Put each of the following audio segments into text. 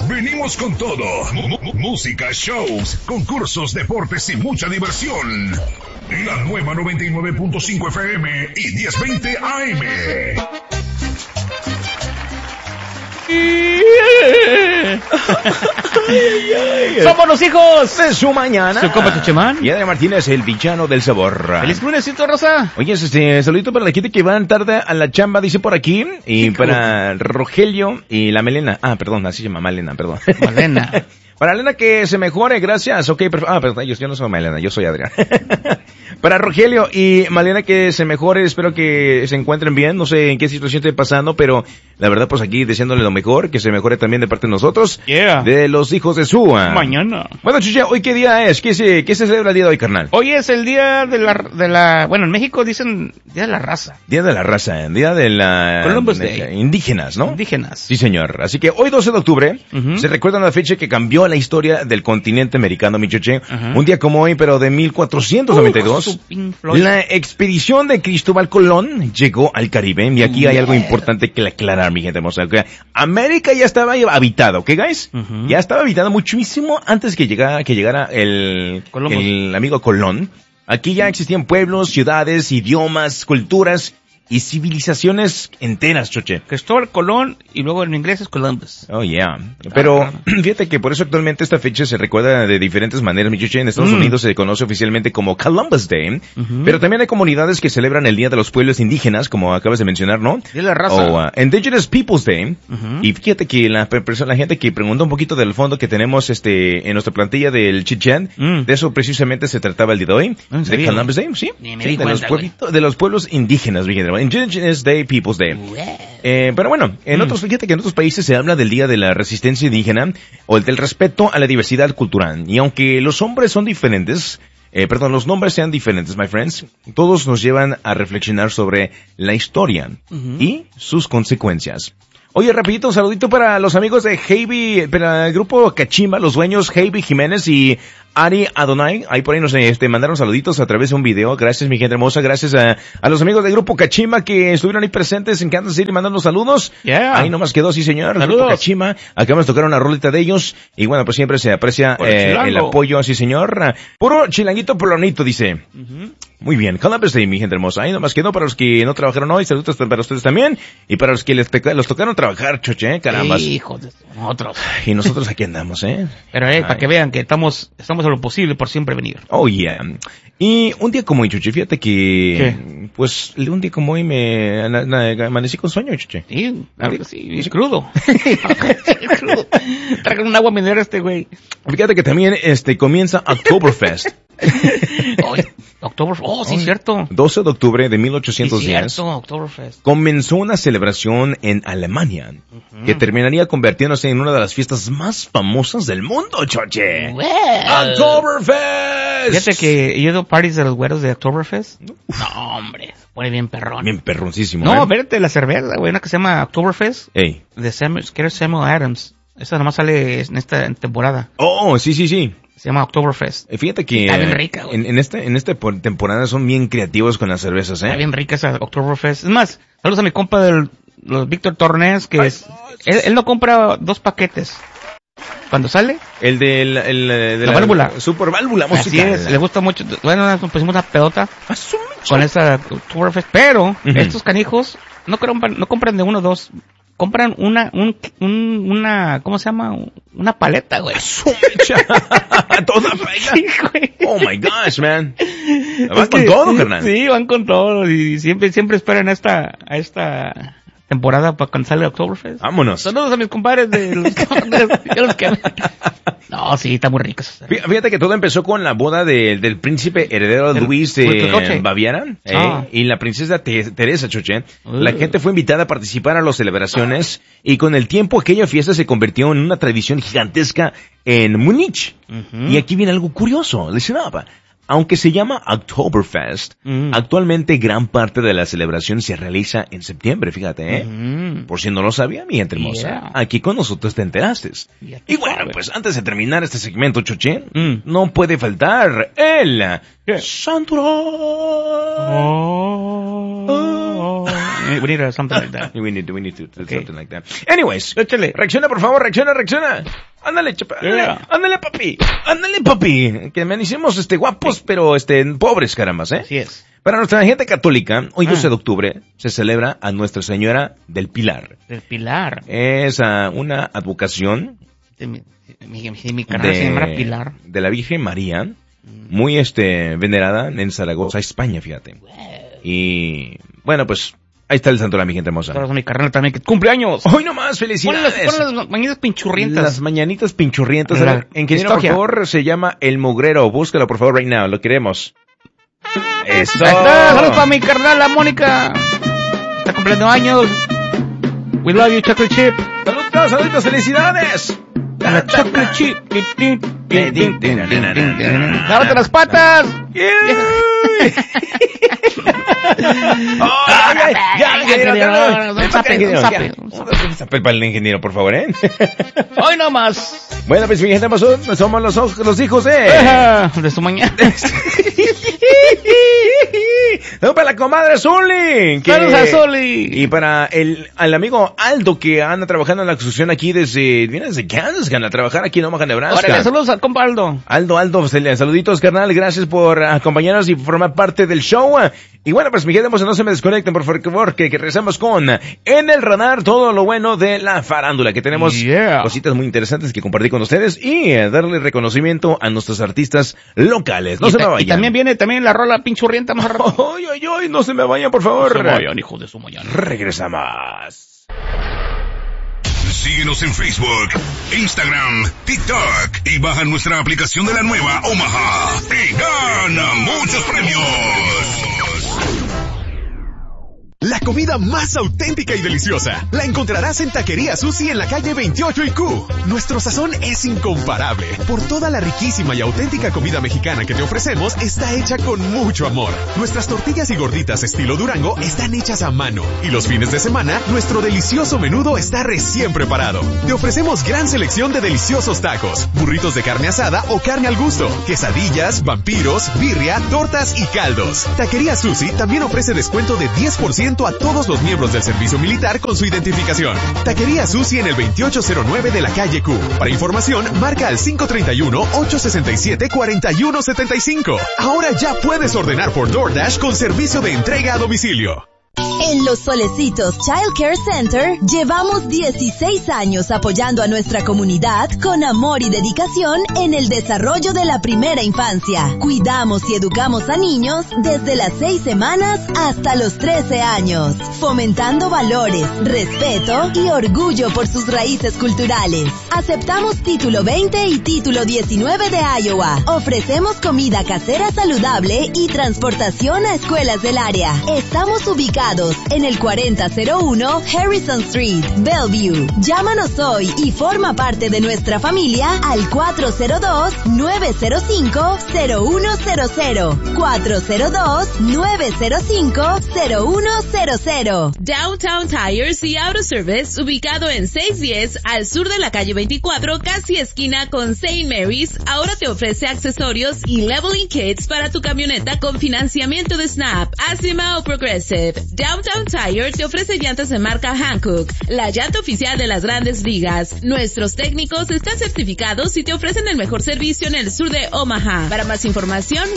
Venimos con todo. Música, shows, concursos, deportes y mucha diversión. La nueva 99.5 FM y 1020 AM. Somos los hijos de su mañana. Su compa Chuchemán y Adrián Martínez, el villano del sabor. Feliz lunesito, Rosa. Oye, saludito para la gente que van tarde a la chamba, dice por aquí. Y para Rogelio y la Melena. Perdón, así se llama Malena, perdón. Malena. Para Elena que se mejore, gracias. Ok, perdón, yo no soy Malena, yo soy Adrián. Para Rogelio y Malena que se mejore, espero que se encuentren bien, no sé en qué situación esté pasando, pero la verdad pues aquí deseándole lo mejor, que se mejore también de parte de nosotros, de los hijos de su mañana. Bueno, Chucha, ¿hoy qué día es? ¿Qué se celebra el día de hoy, carnal? Hoy es el día de la bueno, en México dicen Día de la Raza. Día de la Raza, Día de la... Columbus Day. Indígenas, ¿no? Indígenas. Sí, señor. Así que hoy 12 de octubre, se recuerda una fecha que cambió la historia del continente americano, mi Chuche. Un día como hoy, pero de 1492, la expedición de Cristóbal Colón llegó al Caribe. Y aquí hay algo importante que aclarar, mi gente hermosa. Okay. América ya estaba habitado, ¿ok, guys? Ya estaba habitado muchísimo antes que llegara el amigo Colón. Aquí ya existían pueblos, ciudades, idiomas, culturas y civilizaciones enteras, Choche. Cristóbal Colón y luego en inglés es Columbus. Oh, yeah. Pero fíjate que por eso actualmente esta fecha se recuerda de diferentes maneras, mi Choche. En Estados Unidos se conoce oficialmente como Columbus Day, pero también hay comunidades que celebran el Día de los Pueblos Indígenas, como acabas de mencionar, ¿no? De la raza. O Indigenous Peoples Day. Y fíjate que la gente que preguntó un poquito del fondo que tenemos en nuestra plantilla del Chit-Chat, de eso precisamente se trataba el día de hoy. De Columbus Day, sí. De los pueblos indígenas, mi gente. Indigenous Day, People's Day. Pero bueno, fíjate que en otros países se habla del Día de la Resistencia Indígena o del respeto a la diversidad cultural. Y aunque los hombres son diferentes, los nombres sean diferentes, my friends, todos nos llevan a reflexionar sobre la historia y sus consecuencias. Oye, rapidito, un saludito para los amigos de Heavy, para el grupo Cachimba, los dueños Heavy Jiménez y Ari Adonai. Ahí por ahí nos mandaron saluditos a través de un video. Gracias, mi gente hermosa. Gracias a los amigos del grupo Cachimba que estuvieron ahí presentes en Kansas City mandando saludos. Ahí nomás quedó, sí señor. Saludos. Grupo Cachimba. Acabamos de tocar una rolita de ellos. Y bueno, pues siempre se aprecia el apoyo, sí señor. Puro chilanguito polonito, dice. Muy bien. Columbus Day, mi gente hermosa. Ahí nomás quedó para los que no trabajaron hoy. Saludos para ustedes también. Y para los que los tocaron trabajar, choche, carambas. Hijos de nosotros. Y nosotros aquí andamos, Pero para que vean que estamos a lo posible por siempre venir. Oh, yeah. Y un día como hoy, Chuche, fíjate que... Pues, un día como hoy me amanecí con sueño, Chuche. Sí, es crudo. Es crudo. Traigan un agua mineral güey. Fíjate que también comienza Oktoberfest. Sí, cierto. 12 de octubre de 1810. Sí, cierto, Oktoberfest. Comenzó una celebración en Alemania que terminaría convirtiéndose en una de las fiestas más famosas del mundo, Choche. Oktoberfest. Fíjate que he ido a parties de los güeros de Oktoberfest. No, hombre, pone bien perrón. Bien perroncísimo. No, verte la cerveza, güey, una que se llama Oktoberfest. Ey. De Samuel Adams. Esa nomás sale en esta temporada. Oh, sí. Se llama Oktoberfest. Fíjate que está bien rica, güey. En esta temporada son bien creativos con las cervezas, Está bien rica esa Oktoberfest. Es más, saludos a mi compa los Víctor Tornés, que él no compra 2 paquetes. Cuando sale, el de la válvula, super válvula musical. Así es, le gusta mucho. Bueno, nos pusimos una pedota con esa Oktoberfest, pero estos canijos no compran de 1 o 2. Compran una, ¿cómo se llama? Una paleta, güey. Toda paleta. Sí, güey. Oh my gosh, man. Van con todo, carnal. Sí, van con todo. Y siempre esperan a esta temporada para cuando sale Oktoberfest. Vámonos. Saludos a mis compadres de los que... No, sí, está muy rico. Fíjate que todo empezó con la boda del príncipe heredero Luis de Baviera y la princesa Teresa, Choche. La gente fue invitada a participar a las celebraciones y con el tiempo aquella fiesta se convirtió en una tradición gigantesca en Múnich. Y aquí viene algo curioso. Listen up. Aunque se llama Oktoberfest, actualmente gran parte de la celebración se realiza en septiembre, fíjate, Por si no lo sabía, mi gente hermosa. Aquí con nosotros te enteraste. Y bueno, pues antes de terminar este segmento, Choche, no puede faltar el... Santurón. We need something like that. We need to do something like that. Anyways, échale. Reacciona, por favor, reacciona. Ándale, ándale, papi. Que me hicimos, guapos, pero, pobres, carambas, ¿eh? Así es. Para nuestra gente católica, hoy 12 de octubre se celebra a Nuestra Señora del Pilar. Del Pilar. Es una advocación mi carnal se llama Pilar. De la Virgen María, muy venerada en Zaragoza, España, fíjate. Wow. Y bueno, pues ahí está el santo, mi gente hermosa. Todos mi carnal también que cumple años. Hoy nomás, felicidades. Pon las mañanitas pinchurrientas. Las mañanitas pinchurrientas. Ingeniero, por favor, se llama El Mugrero. Búscalo, por favor, right now. Lo queremos. Eso. Saludos para mi carnal, la Mónica. Está cumpliendo años. We love you, Chocolate Chip. Saludos, felicidades. La Chocolate Chip. ¡Lávate las patas! Un zape para el ingeniero, por favor, ¿eh? Hoy no más. Bueno, pues mi gente, somos los hijos de su mañana. No, para la comadre Zuli. Saludos a Zuli. Y para al amigo Aldo, que anda trabajando en la construcción aquí viene desde Kansas, a trabajar aquí en Omaha, Nebraska. Órale, saludos al compa Aldo. Aldo, saluditos, carnal. Gracias por acompañarnos y formar parte del show. Y bueno, pues mi gente, no se me desconecten, por favor, que regresamos con En el Radar, todo lo bueno de la farándula, que tenemos cositas muy interesantes que compartir con ustedes y darle reconocimiento a nuestros artistas locales. No se me vayan. Y también viene la rola pinchurrienta más rápido. Ay, no se me vayan, por favor. No se vayan, hijos de su mañana. Regresamos. Síguenos en Facebook, Instagram, TikTok y baja nuestra aplicación de la nueva Omaha y gana muchos premios. La comida más auténtica y deliciosa la encontrarás en Taquería Susi en la calle 28 y Q. Nuestro sazón es incomparable. Por toda la riquísima y auténtica comida mexicana que te ofrecemos está hecha con mucho amor. Nuestras tortillas y gorditas estilo Durango están hechas a mano. Y los fines de semana, nuestro delicioso menudo está recién preparado. Te ofrecemos gran selección de deliciosos tacos, burritos de carne asada o carne al gusto, quesadillas, vampiros, birria, tortas y caldos. Taquería Susi también ofrece descuento de 10% a todos los miembros del servicio militar con su identificación. Taquería Susi en el 2809 de la calle Q. Para información, marca al 531-867-4175. Ahora ya puedes ordenar por DoorDash con servicio de entrega a domicilio. En Los Solecitos Child Care Center llevamos 16 años apoyando a nuestra comunidad con amor y dedicación en el desarrollo de la primera infancia. Cuidamos y educamos a niños desde las 6 semanas hasta los 13 años, fomentando valores, respeto y orgullo por sus raíces culturales. Aceptamos título 20 y título 19 de Iowa. Ofrecemos comida casera saludable y transportación a escuelas del área. Estamos ubicados en el 4001 Harrison Street, Bellevue. Llámanos hoy y forma parte de nuestra familia al 402-905-0100. 402-905-0100. Downtown Tires y Auto Service, ubicado en 610 al sur de la calle 24, casi esquina con St. Mary's, ahora te ofrece accesorios y leveling kits para tu camioneta con financiamiento de Snap, Acima o Progressive. Downtown Tire te ofrece llantas de marca Hankook, la llanta oficial de las Grandes Ligas. Nuestros técnicos están certificados y te ofrecen el mejor servicio en el sur de Omaha. Para más información,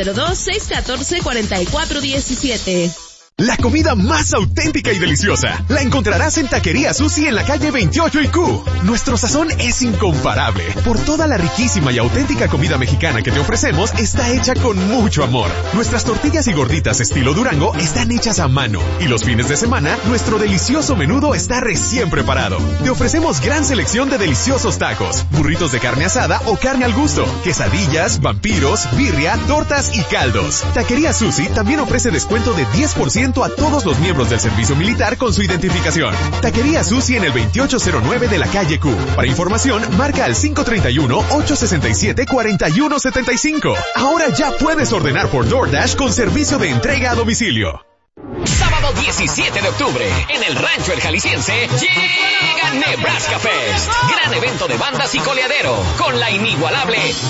402-614-4417. La comida más auténtica y deliciosa la encontrarás en Taquería Susi en la calle 28 y Q. Nuestro sazón es incomparable. Por toda la riquísima y auténtica comida mexicana que te ofrecemos está hecha con mucho amor. Nuestras tortillas y gorditas estilo Durango están hechas a mano. Y los fines de semana, nuestro delicioso menudo está recién preparado. Te ofrecemos gran selección de deliciosos tacos, burritos de carne asada o carne al gusto, quesadillas, vampiros, birria, tortas y caldos. Taquería Susi también ofrece descuento de 10% a todos los miembros del servicio militar con su identificación. Taquería Susi en el 2809 de la calle Q. Para información, marca al 531-867-4175. Ahora ya puedes ordenar por DoorDash con servicio de entrega a domicilio. Sábado 17 de octubre, en el Rancho El Jalisciense, llega Nebraska Fest. Gran evento de bandas y coleadero, con la inigualable